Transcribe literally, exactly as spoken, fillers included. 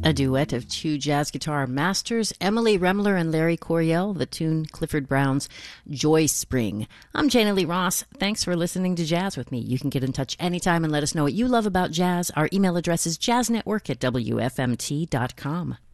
A duet of two jazz guitar masters, Emily Remler and Larry Coryell, the tune Clifford Brown's Joy Spring. I'm Jana Lee Ross. Thanks for listening to Jazz with me. You can get in touch anytime and let us know what you love about jazz. Our email address is jazznetwork at W F M T dot com.